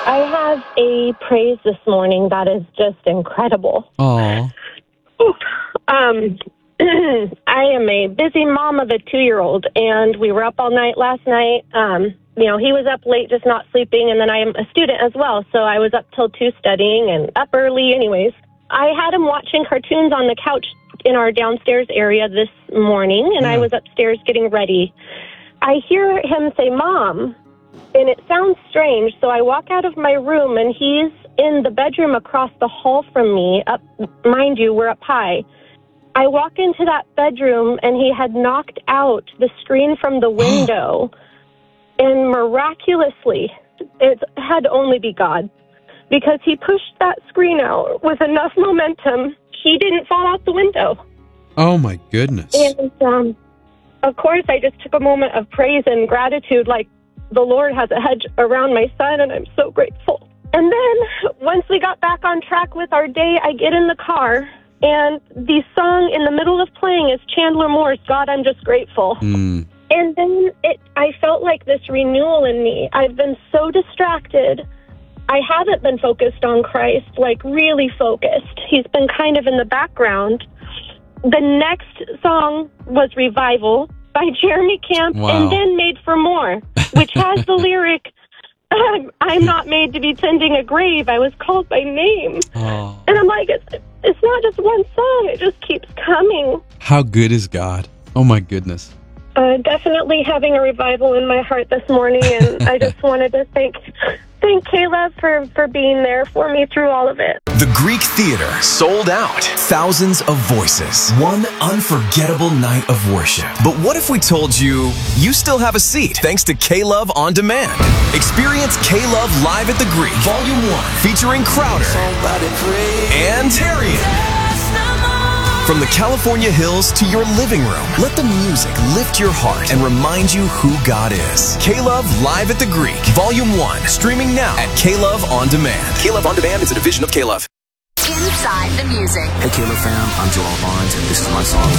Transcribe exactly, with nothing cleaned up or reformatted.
I have a praise this morning that is just incredible. Aww. Um, I am a busy mom of a two-year-old, and we were up all night last night. Um, you know, he was up late just not sleeping, and then I am a student as well, so I was up till two studying and up early anyways. I had him watching cartoons on the couch in our downstairs area this morning, and yeah. I was upstairs getting ready. I hear him say, Mom, and it sounds strange, so I walk out of my room, and he's in the bedroom across the hall from me. Up, mind you, we're up high. I walk into that bedroom, and he had knocked out the screen from the window, and miraculously, it had to only be God, because he pushed that screen out with enough momentum, he didn't fall out the window. Oh, my goodness. And, um, of course, I just took a moment of praise and gratitude, like the Lord has a hedge around my son, and I'm so grateful. And then, once we got back on track with our day, I get in the car, and the song in the middle of playing is Chandler Moore's God, I'm Just Grateful. Mm. And then it, I felt like this renewal in me. I've been so distracted. I haven't been focused on Christ, like really focused. He's been kind of in the background. The next song was Revival by Jeremy Camp, wow. and then Made for More, which has the lyric, I'm not made to be tending a grave. I was called by name. Oh. And I'm like, it's, it's not just one song. It just keeps coming. How good is God? Oh, my goodness. Uh, definitely having a revival in my heart this morning, and I just wanted to thank thank Caleb for, for being there for me through all of it. The Greek Theater sold out. Thousands of voices. One unforgettable night of worship. But what if we told you you still have a seat thanks to K-Love On Demand? Experience K-Love Live at the Greek, Volume one, featuring Crowder and Tarian. From the California hills to your living room, let the music lift your heart and remind you who God is. K-Love Live at the Greek, Volume one, streaming now at K-Love On Demand. K-Love On Demand is a division of K-Love. Inside the music. Hey, K-Love fam, I'm Joel Barnes, and this is my song.